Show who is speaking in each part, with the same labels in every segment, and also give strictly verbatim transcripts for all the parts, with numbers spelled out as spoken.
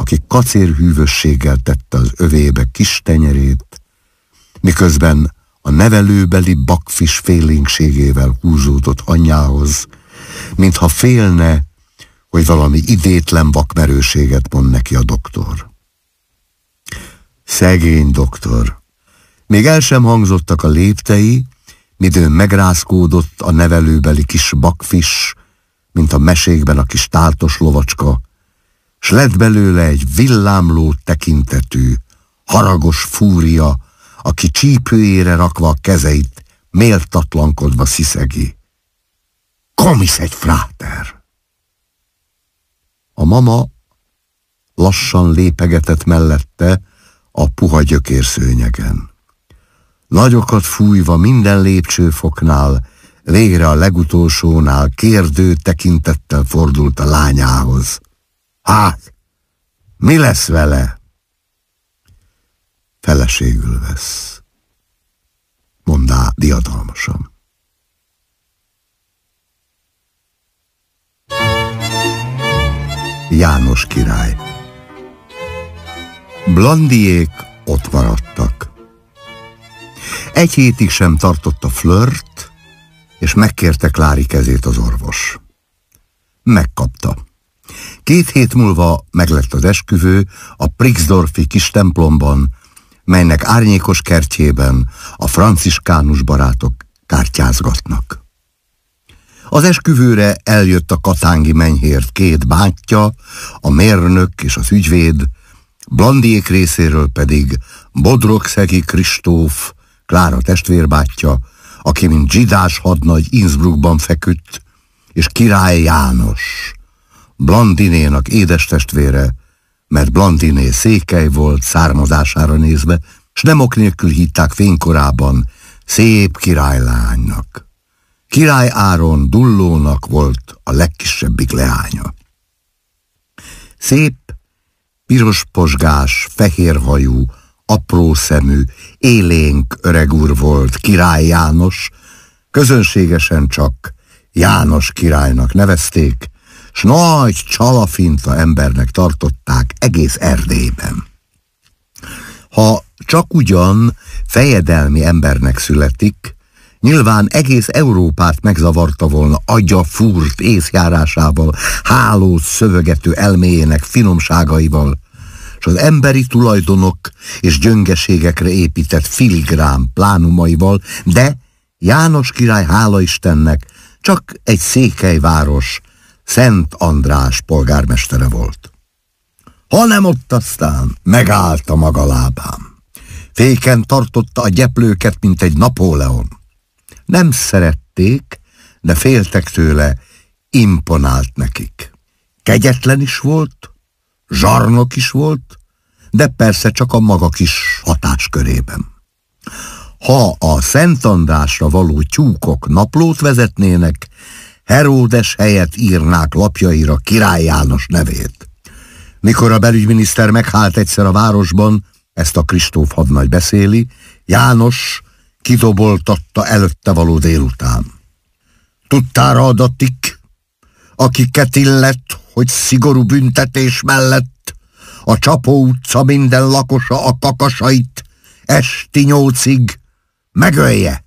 Speaker 1: aki kacérhűvösséggel tette az övébe kis tenyerét, miközben a nevelőbeli bakfis félénkségével húzódott anyjához, mintha félne, hogy valami idétlen vakmerőséget mond neki a doktor. Szegény doktor. Még el sem hangzottak a léptei, midőn megrázkódott a nevelőbeli kis bakfis, mint a mesékben a kis táltos lovacska, s lett belőle egy villámló tekintetű, haragos fúria, aki csípőjére rakva a kezeit, méltatlankodva sziszegi. Komisz egy fráter! A mama lassan lépegetett mellette a puha gyökérszőnyegen. Nagyokat fújva minden lépcsőfoknál, végre a legutolsónál kérdő tekintettel fordult a lányához. Hát, mi lesz vele? Feleségül vesz, mondá diadalmasan. János király. Blandiék ott maradtak. Egy hétig sem tartott a flört, és megkérte Klári kezét az orvos. Megkapta. Két hét múlva meglett az esküvő a Prixdorfi kis templomban, melynek árnyékos kertjében a franciskánus barátok kártyázgatnak. Az esküvőre eljött a katángi menyhért két bátyja, a mérnök és az ügyvéd, Blandiék részéről pedig Bodrogszegi Kristóf, Klára testvérbátyja, aki mint zsidás hadnagy Innsbruckban feküdt, és Király János, Blandinénak édestestvére, mert Blandiné székely volt származására nézve, s nem ok nélkül hitták fénykorában szép királylánynak. Király Áron Dullónak volt a legkisebbik leánya. Szép, pirosposgás, fehérhajú, apró szemű, élénk öreg úr volt Király János, közönségesen csak János királynak nevezték, s nagy csalafinta embernek tartották egész Erdélyben. Ha csak ugyan fejedelmi embernek születik, nyilván egész Európát megzavarta volna agya fúrt észjárásával, hálót szövegető elméjének finomságaival, s az emberi tulajdonok és gyöngeségekre épített filigrán plánumaival, de János király, hála Istennek, csak egy székelyváros, Szent András polgármestere volt. Hanem ott aztán megállt a maga lábán. Féken tartotta a gyeplőket, mint egy Napóleon. Nem szerették, de féltek tőle, imponált nekik. Kegyetlen is volt, zsarnok is volt, de persze csak a maga kis hatáskörében. Ha a Szent Andrásra való tyúkok naplót vezetnének, Heródes helyett írnák lapjaira Király János nevét. Mikor a belügyminiszter meghált egyszer a városban, ezt a Kristóf hadnagy beszéli, János kidoboltatta előtte való délután. Tudtára adatik, akiket illett, hogy szigorú büntetés mellett a Csapó utca minden lakosa a kakasait esti nyolcig megölje.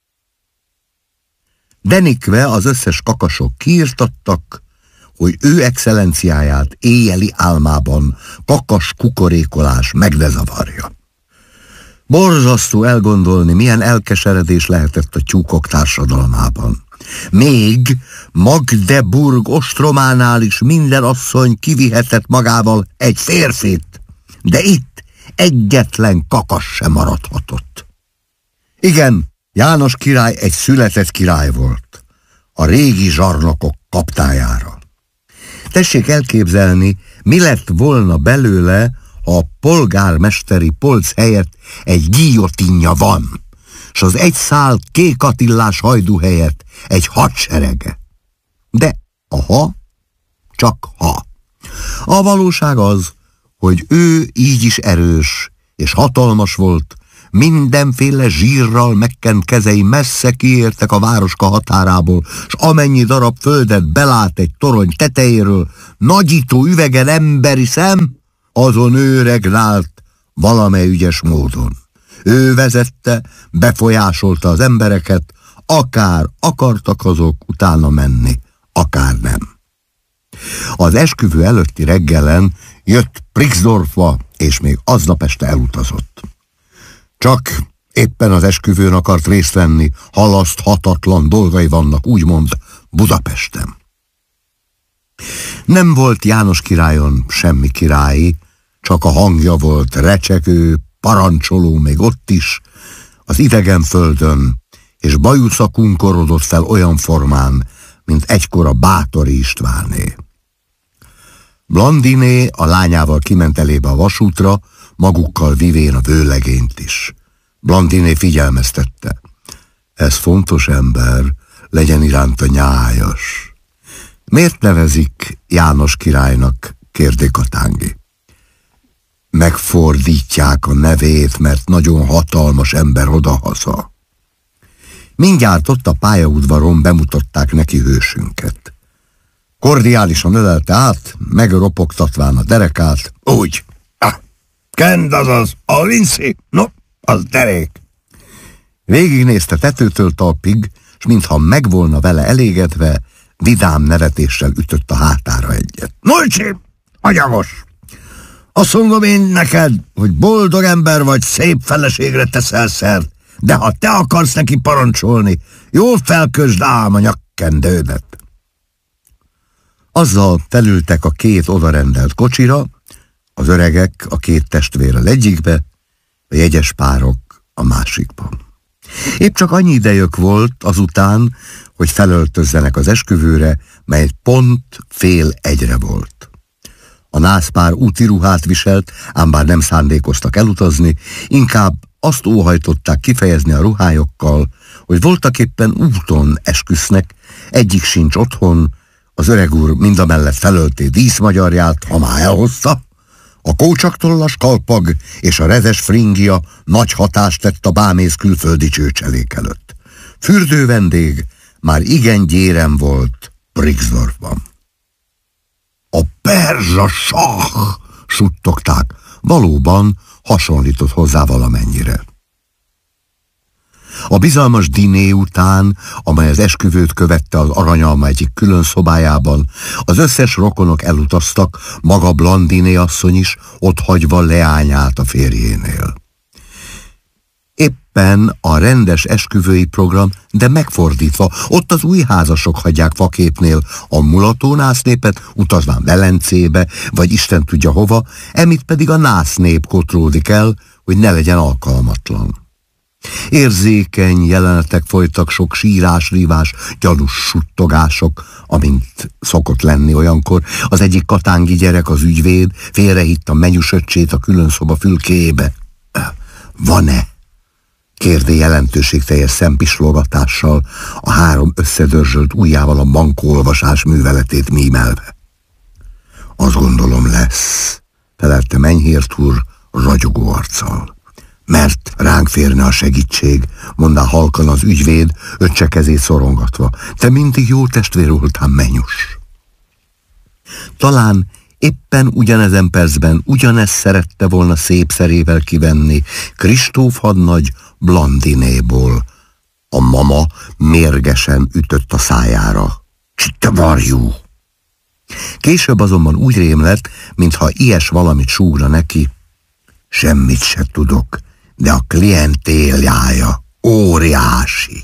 Speaker 1: Denikve az összes kakasok kiirtattak, hogy ő excellenciáját éjjeli álmában kakas kukorékolás meg ne zavarja. Borzasztó elgondolni, milyen elkeseredés lehetett a tyúkok társadalmában. Még Magdeburg ostrománál is minden asszony kivihetett magával egy férfit, de itt egyetlen kakas sem maradhatott. Igen, János király egy született király volt, a régi zsarnokok kaptájára. Tessék elképzelni, mi lett volna belőle, ha a polgármesteri polc helyett egy guillotinja van, s az egy szál Kék Attillás hajdú helyett egy hadserege. De a ha, csak ha. A valóság az, hogy ő így is erős és hatalmas volt, mindenféle zsírral megkent kezei messze kiértek a városka határából, s amennyi darab földet belát egy torony tetejéről, nagyító üvegen emberi szem, azon ő regnált valamely ügyes módon. Ő vezette, befolyásolta az embereket, akár akartak azok utána menni, akár nem. Az esküvő előtti reggelen jött Brixdorfba, és még aznap este elutazott. Csak éppen az esküvőn akart részt venni, halaszthatatlan dolgai vannak, úgymond Budapesten. Nem volt János királyon semmi királyi, csak a hangja volt recsegő, parancsoló még ott is, az idegen földön, és bajusza kunkorodott fel olyan formán, mint egykor a Báthori Istváné. Blandiné a lányával kiment elébe a vasútra, magukkal vivén a vőlegényt is. Blandiné figyelmeztette. Ez fontos ember, legyen iránta nyájas. Miért nevezik János királynak? Kérdé Katángi. Megfordítják a nevét, mert nagyon hatalmas ember odahaza. Mindjárt ott a pályaudvaron bemutatták neki hősünket. Kordiálisan ölelte át, megropogtatván a derekát, úgy. Ah, kend azaz, a Vinci, no, az derék. Végignézte tetőtől talpig, s mintha meg volna vele elégedve, vidám nevetéssel ütött a hátára egyet. Nolcsi, agyagos! Azt mondom én neked, hogy boldog ember vagy, szép feleségre teszel szert, de ha te akarsz neki parancsolni, jól felkösd ám a nyakkendődet. Azzal felültek a két odarendelt kocsira, az öregek, a két testvérrel egyikbe, a jegyes párok a másikban. Épp csak annyi idejük volt azután, hogy felöltözzenek az esküvőre, mely pont fél egyre volt. A nászpár úti ruhát viselt, ám bár nem szándékoztak elutazni, inkább azt óhajtották kifejezni a ruhájukkal, hogy voltaképpen úton esküsznek, egyik sincs otthon, az öreg úr mindamellett felölté díszmagyarját, ha már elhozta, a kócsaktollas kalpag és a rezes fringia nagy hatást tett a bámész külföldi csőcselék előtt. Fürdő vendég már igen gyéren volt Brixdorfban. A perzsa sáh, suttogták, valóban hasonlított hozzá valamennyire. A bizalmas diné után, amely az esküvőt követte az Aranyalma egyik külön szobájában, az összes rokonok elutaztak, maga Blandiné asszony is, ott hagyva leányát a férjénél. Éppen a rendes esküvői program, de megfordítva, ott az új házasok hagyják faképnél a mulatónásznépet, utazván Velencébe, vagy Isten tudja hova, emitt pedig a násznép kotródik el, hogy ne legyen alkalmatlan. Érzékeny jelenetek folytak, sok sírás, rívás, gyanús suttogások, amint szokott lenni olyankor. Az egyik katángi gyerek, az ügyvéd, félrehitt a menyusöccsét a külön szoba fülkéjébe. Van-e? Kérdé jelentőségteljes szempislogatással, a három összedörzsölt ujjával a bankolvasás műveletét mímelve. Azt gondolom lesz, felelte Menyhért úr ragyogó arccal. Mert ránk férne a segítség, mondá halkan az ügyvéd, öccse kezét szorongatva. Te mindig jó testvér voltál, Menyus. Talán éppen ugyanezen percben ugyanezt szerette volna szép szerével kivenni Kristóf hadnagy Blandinéból. A mama mérgesen ütött a szájára. Csitte varjú! Később azonban úgy rémlett, mintha ilyes valamit súgna neki. Semmit se tudok, de a klientéljája óriási.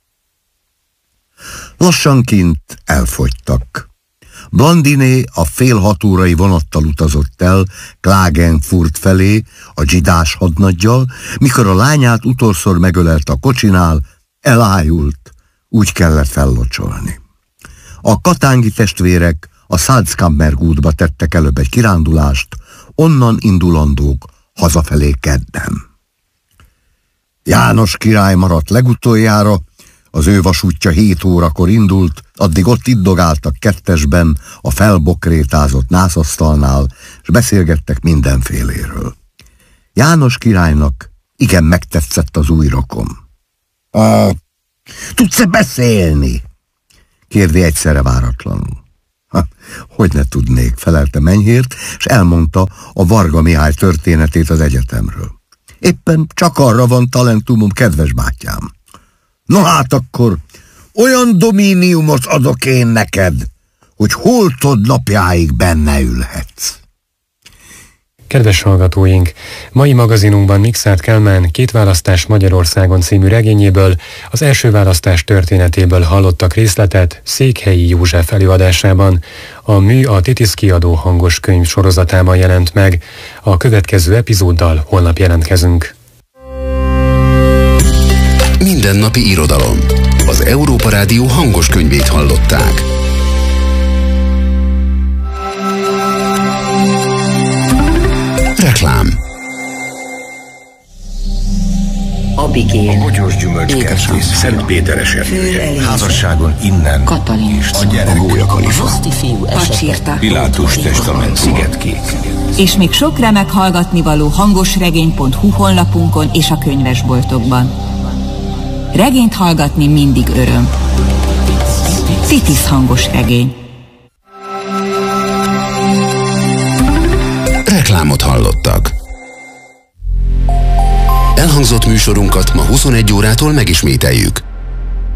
Speaker 1: Lassanként elfogytak. Blandiné a fél hat órai vonattal utazott el Klagenfurt felé a zsidás hadnaggyal, mikor a lányát utolszor megölelte a kocsinál, elájult, úgy kellett fellocsolni. A katángi testvérek a Salzkammergutba tettek előbb egy kirándulást, onnan indulandók hazafelé kedden. János király maradt legutoljára, az ő vasútja hét órakor indult, addig ott iddogáltak kettesben a felbokrétázott nászasztalnál, és beszélgettek mindenféléről. János királynak igen megtetszett az új rokon. Ah, tudsz-e beszélni? Kérdi egyszerre váratlanul. Ha, hogy ne tudnék, felelte Menyhért, és elmondta a Varga Mihály történetét az egyetemről. Éppen csak arra van talentumom, kedves bátyám. No hát akkor olyan domíniumot adok én neked, hogy holtod napjáig benne ülhetsz.
Speaker 2: Kedves hallgatóink, mai magazinunkban Mikszáth Kálmán Két választás Magyarországon című regényéből, az első választás történetéből hallottak részletet Székhelyi József előadásában. A mű a Titisz Kiadó hangos könyv sorozatában jelent meg. A következő epizóddal holnap jelentkezünk.
Speaker 3: Mindennapi irodalom. Az Európa Rádió hangos könyvét hallották. Reklám.
Speaker 4: Abigél,
Speaker 5: a Bogyós Gyümölcskertész, Szentpéteres erdője, házasságon innen,
Speaker 4: Katalin,
Speaker 5: a gyerek, a Gólya-Kalifa,
Speaker 4: Pacsirta,
Speaker 5: Pilátus testament, Szigetkék.
Speaker 6: És még sok remek hallgatnivaló hangosregény pont hu honlapunkon és a könyvesboltokban. Regényt hallgatni mindig öröm. Titisz hangos regény.
Speaker 3: Reklámot hallottak. Elhangzott műsorunkat ma huszonegy órától megismételjük.